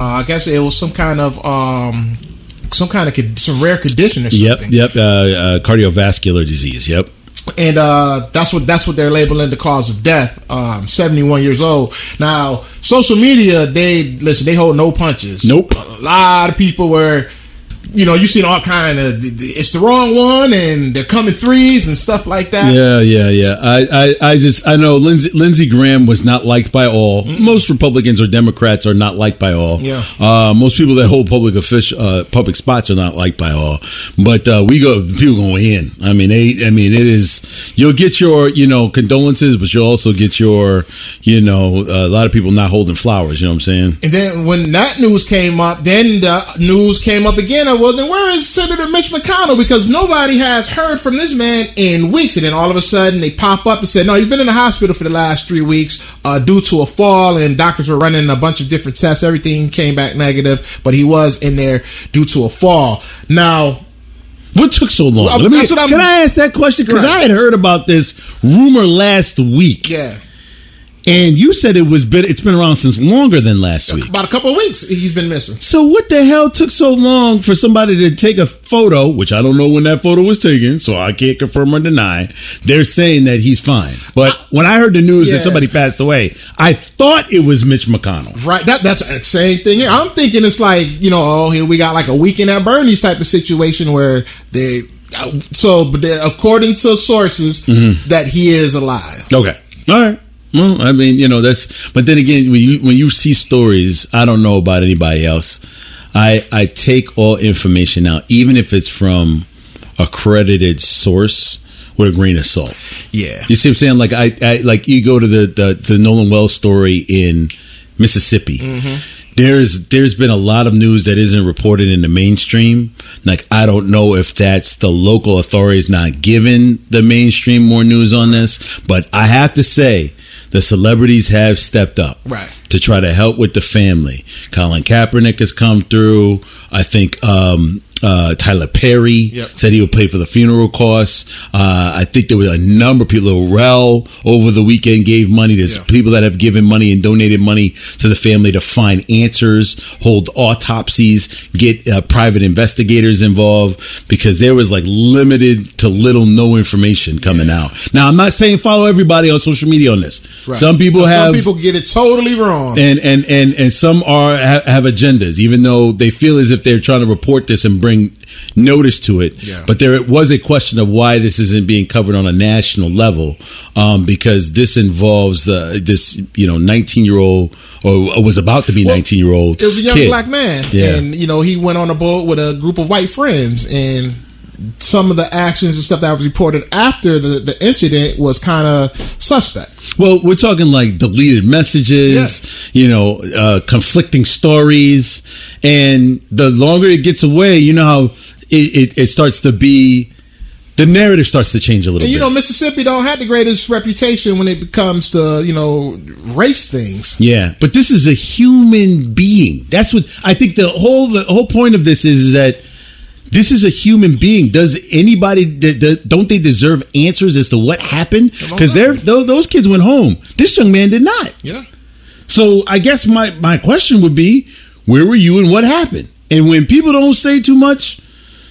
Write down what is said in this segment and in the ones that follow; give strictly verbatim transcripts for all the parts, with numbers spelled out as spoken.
I guess it was some kind of um, some kind of some rare condition or something. Yep, yep, uh, uh, cardiovascular disease. Yep. And uh, that's what that's what they're labeling the cause of death. Um, seventy-one years old. Now, social media, they listen. They hold no punches. Nope. A lot of people were, you know, you seen all kind of it's the wrong one, and they're coming threes and stuff like that. Yeah, yeah, yeah. I, I, I just I know Lindsey, Lindsey Graham was not liked by all. Mm-hmm. Most Republicans or Democrats are not liked by all. Yeah. Uh, most people that hold public official uh, public spots are not liked by all. But uh, we go people going in. I mean, they. I mean, it is. You'll get your you know condolences, but you'll also get your you know a lot of people not holding flowers. You know what I'm saying? And then when that news came up, then the news came up again. Well, then where is Senator Mitch McConnell? Because nobody has heard from this man in weeks. And then all of a sudden they pop up and said, no, he's been in the hospital for the last three weeks uh, due to a fall, and doctors were running a bunch of different tests. Everything came back negative, but he was in there due to a fall. Now, what took so long? Well, Let me, that's what I'm, can I ask that question? Because right. I had heard about this rumor last week. Yeah. And you said it was been, it's been around since longer than last week. About a couple of weeks he's been missing. So what the hell took so long for somebody to take a photo, which I don't know when that photo was taken, so I can't confirm or deny. They're saying that he's fine. But when I heard the news yeah. that somebody passed away, I thought it was Mitch McConnell. Right. That That's the same thing here. I'm thinking it's like, you know, oh, here we got like a Weekend at Bernie's type of situation where they, so but according to sources, mm-hmm. that he is alive. Okay. All right. Well, I mean, you know, that's, but then again, when you when you see stories, I don't know about anybody else. I I take all information out, even if it's from a credited source, with a grain of salt. Yeah, you see what I'm saying? Like I, I like you go to the the, the Nolan Wells story in Mississippi. Mm-hmm. There's there's been a lot of news that isn't reported in the mainstream. Like, I don't know if that's the local authorities not giving the mainstream more news on this, but I have to say the celebrities have stepped up right. to try to help with the family. Colin Kaepernick has come through. I think um, uh, Tyler Perry yep. said he would pay for the funeral costs. Uh, I think there were a number of people. Lorel over the weekend gave money. There's yeah. people that have given money and donated money to the family to find answers, hold autopsies, get uh, private investigators involved, because there was like limited to little no information coming yeah. out. Now, I'm not saying follow everybody on social media on this. Right. Some people have, some people get it totally wrong, and and and and some are have, have agendas, even though they feel as if they're trying to report this and bring notice to it. Yeah. But there was a question of why this isn't being covered on a national level, um, because this involves uh, this you know nineteen year old or was about to be well, nineteen year old. It was a young kid. black man, yeah. and you know he went on a boat with a group of white friends, and some of the actions and stuff that was reported after the, the incident was kind of suspect. Well, we're talking like deleted messages, yeah. you know, uh, conflicting stories. And the longer it gets away, you know how it, it, it starts to be, the narrative starts to change a little and, you bit. know, Mississippi don't have the greatest reputation when it comes to, you know, race things. Yeah, but this is a human being. That's what I think the whole the whole point of this is, is that this is a human being. Does anybody, don't they deserve answers as to what happened? Because those kids went home. This young man did not. Yeah. So I guess my, my question would be, where were you and what happened? And when people don't say too much,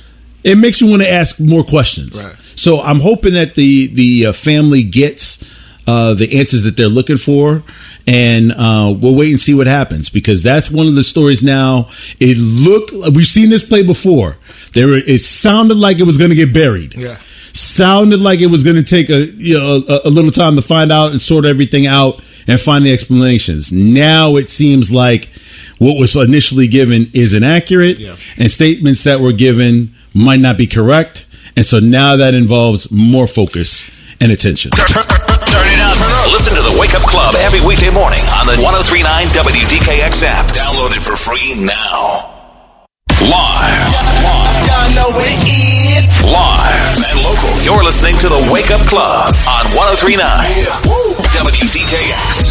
it makes you want to ask more questions. Right. So I'm hoping that the, the uh, family gets uh, the answers that they're looking for. And uh, we'll wait and see what happens, because that's one of the stories now. It looked, we've seen this play before. There, it sounded like it was going to get buried. Yeah, sounded like it was going to take a you know a, a little time to find out and sort everything out and find the explanations. Now it seems like what was initially given is inaccurate, yeah. and statements that were given might not be correct. And so now that involves more focus and attention. Turn, turn, turn it up. Listen to the Wake Up Club every weekday morning on the one oh three point nine W D K X app. Download it for free now. Live. Y'all know what it is. Live and local. You're listening to the Wake Up Club on one oh three point nine W D K X.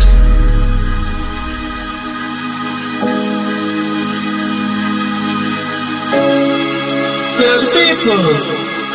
Tell the people.